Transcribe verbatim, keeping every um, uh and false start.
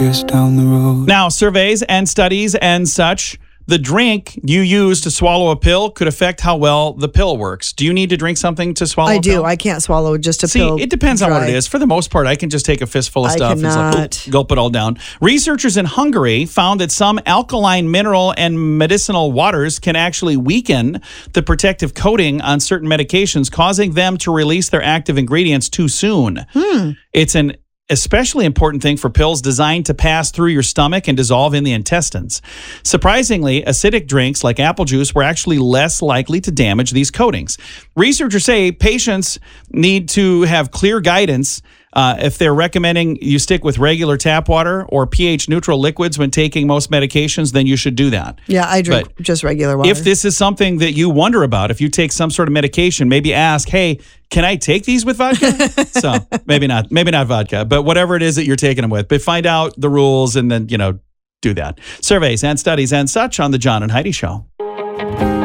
years down the road. Now, surveys and studies and such, the drink you use to swallow a pill could affect how well the pill works. Do you need to drink something to swallow I a do. pill? I can't swallow just a See, pill. it depends on what dry. it is. For the most part, I can just take a fistful of I stuff and just like, cannot. gulp, gulp it all down. Researchers in Hungary found that some alkaline mineral and medicinal waters can actually weaken the protective coating on certain medications, causing them to release their active ingredients too soon. Hmm. It's an especially important thing for pills designed to pass through your stomach and dissolve in the intestines. Surprisingly, acidic drinks like apple juice were actually less likely to damage these coatings. Researchers say patients need to have clear guidance uh, if they're recommending you stick with regular tap water or pH-neutral liquids when taking most medications, then you should do that. Yeah, I drink But just regular water. If this is something that you wonder about, if you take some sort of medication, maybe ask, hey, can I take these with vodka? So maybe not, maybe not vodka, but whatever it is that you're taking them with. But find out the rules and then, you know, do that. Surveys and studies and such on the John and Heidi Show.